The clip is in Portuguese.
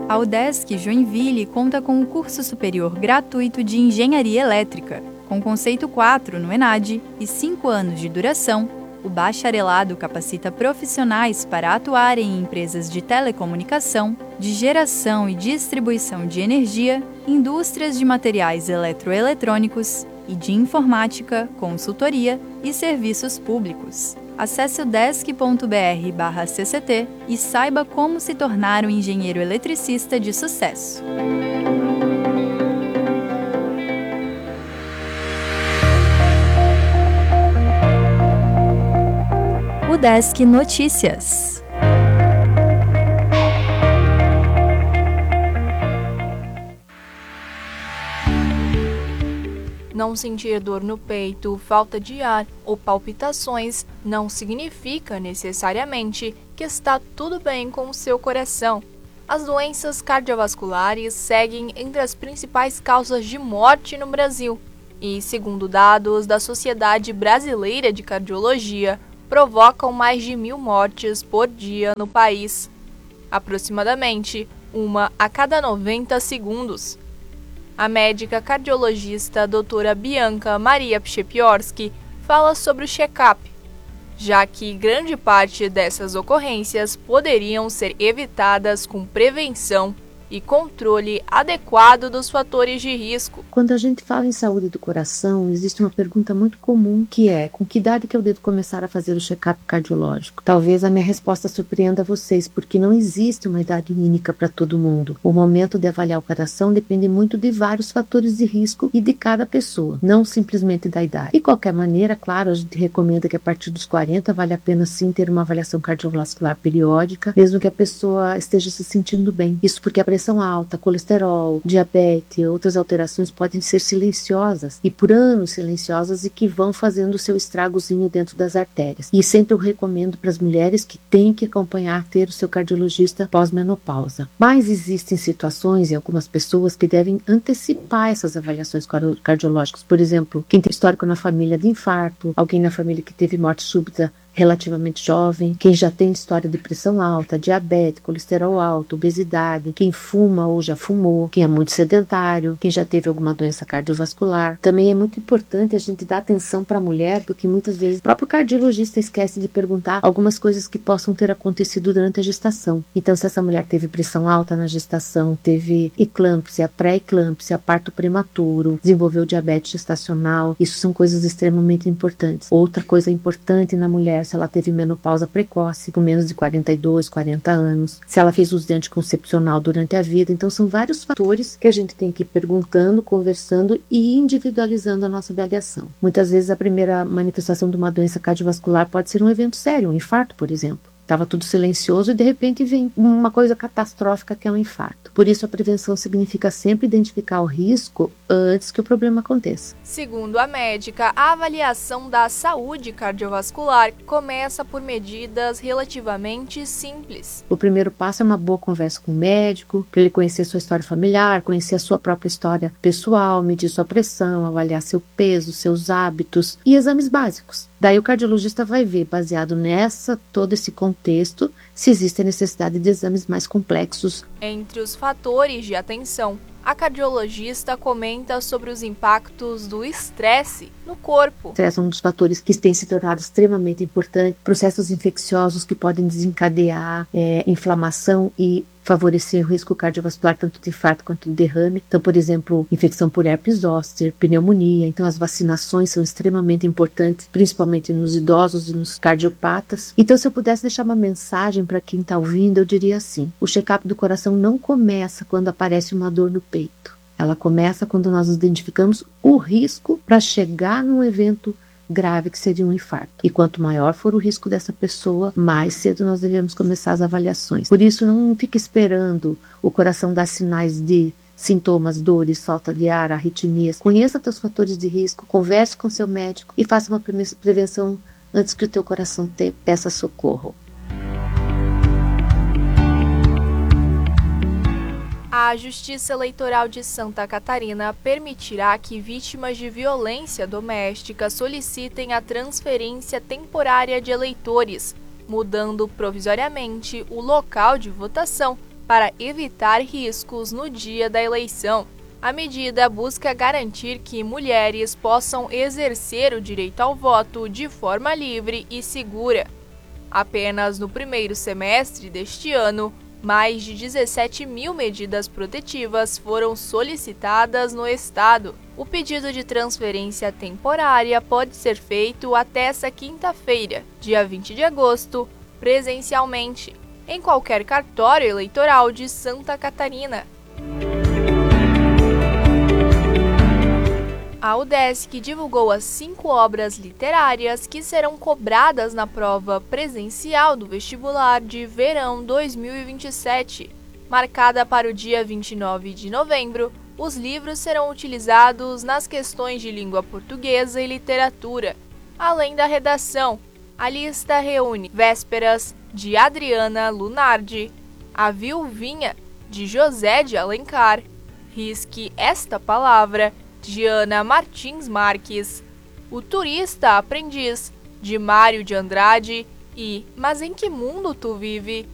A UDESC Joinville conta com um curso superior gratuito de Engenharia Elétrica, com conceito 4 no ENAD e 5 anos de duração. O bacharelado capacita profissionais para atuar em empresas de telecomunicação, de geração e distribuição de energia, indústrias de materiais eletroeletrônicos e de informática, consultoria e serviços públicos. Acesse udesc.br/cct e saiba como se tornar um engenheiro eletricista de sucesso. UDESC Notícias. Não sentir dor no peito, falta de ar ou palpitações não significa necessariamente que está tudo bem com o seu coração. As doenças cardiovasculares seguem entre as principais causas de morte no Brasil e, segundo dados da Sociedade Brasileira de Cardiologia, provocam mais de 1.000 mortes por dia no país, aproximadamente uma a cada 90 segundos. A médica cardiologista doutora Bianca Maria Pchepiorski fala sobre o check-up, já que grande parte dessas ocorrências poderiam ser evitadas com prevenção e controle adequado dos fatores de risco. Quando a gente fala em saúde do coração, existe uma pergunta muito comum que é: com que idade que eu devo começar a fazer o check-up cardiológico? Talvez a minha resposta surpreenda vocês, porque não existe uma idade única para todo mundo. O momento de avaliar o coração depende muito de vários fatores de risco e de cada pessoa, não simplesmente da idade. De qualquer maneira, claro, a gente recomenda que a partir dos 40 vale a pena sim ter uma avaliação cardiovascular periódica, mesmo que a pessoa esteja se sentindo bem. Isso porque a pressão alta, colesterol, diabetes e outras alterações podem ser silenciosas e por anos silenciosas e que vão fazendo o seu estragozinho dentro das artérias. E sempre eu recomendo para as mulheres que têm que acompanhar ter o seu cardiologista pós-menopausa. Mas existem situações e algumas pessoas que devem antecipar essas avaliações cardiológicas. Por exemplo, quem tem histórico na família de infarto, alguém na família que teve morte súbita relativamente jovem, quem já tem história de pressão alta, diabetes, colesterol alto, obesidade, quem fuma ou já fumou, quem é muito sedentário, quem já teve alguma doença cardiovascular. Também é muito importante a gente dar atenção para a mulher, porque muitas vezes o próprio cardiologista esquece de perguntar algumas coisas que possam ter acontecido durante a gestação. Então, se essa mulher teve pressão alta na gestação, teve eclâmpsia, pré-eclâmpsia, parto prematuro, desenvolveu diabetes gestacional, isso são coisas extremamente importantes. Outra coisa importante na mulher, se ela teve menopausa precoce, com menos de 42, 40 anos, se ela fez uso de anticoncepcional durante a vida. Então são vários fatores que a gente tem que ir perguntando, conversando e individualizando a nossa avaliação. Muitas vezes a primeira manifestação de uma doença cardiovascular pode ser um evento sério, um infarto, por exemplo. Estava tudo silencioso e de repente vem uma coisa catastrófica que é um infarto. Por isso a prevenção significa sempre identificar o risco antes que o problema aconteça. Segundo a médica, a avaliação da saúde cardiovascular começa por medidas relativamente simples. O primeiro passo é uma boa conversa com o médico, para ele conhecer sua história familiar, conhecer a sua própria história pessoal, medir sua pressão, avaliar seu peso, seus hábitos e exames básicos. Daí o cardiologista vai ver, baseado todo esse contexto, se existe a necessidade de exames mais complexos. Entre os fatores de atenção, a cardiologista comenta sobre os impactos do estresse no corpo. O estresse é um dos fatores que tem se tornado extremamente importante. Processos infecciosos que podem desencadear inflamação e favorecer o risco cardiovascular, tanto de infarto quanto de derrame. Então, por exemplo, infecção por herpes zoster, pneumonia. Então, as vacinações são extremamente importantes, principalmente nos idosos e nos cardiopatas. Então, se eu pudesse deixar uma mensagem para quem está ouvindo, eu diria assim: o check-up do coração não começa quando aparece uma dor no peito. Ela começa quando nós identificamos o risco para chegar num evento grave que seria um infarto. E quanto maior for o risco dessa pessoa, mais cedo nós devemos começar as avaliações. Por isso, não fique esperando o coração dar sinais de sintomas, dores, falta de ar, arritmias. Conheça teus fatores de risco, converse com seu médico e faça uma prevenção antes que o teu coração peça socorro. A Justiça Eleitoral de Santa Catarina permitirá que vítimas de violência doméstica solicitem a transferência temporária de eleitores, mudando provisoriamente o local de votação para evitar riscos no dia da eleição. A medida busca garantir que mulheres possam exercer o direito ao voto de forma livre e segura. Apenas no primeiro semestre deste ano, mais de 17 mil medidas protetivas foram solicitadas no estado. O pedido de transferência temporária pode ser feito até esta quinta-feira, dia 20 de agosto, presencialmente, em qualquer cartório eleitoral de Santa Catarina. A UDESC divulgou as 5 obras literárias que serão cobradas na prova presencial do vestibular de verão 2027. Marcada para o dia 29 de novembro, os livros serão utilizados nas questões de língua portuguesa e literatura, além da redação. A lista reúne Vésperas, de Adriana Lunardi, A Viuvinha, de José de Alencar, Risque esta Palavra, de Ana Martins Marques, O Turista Aprendiz, de Mário de Andrade e Mas em que mundo tu vive,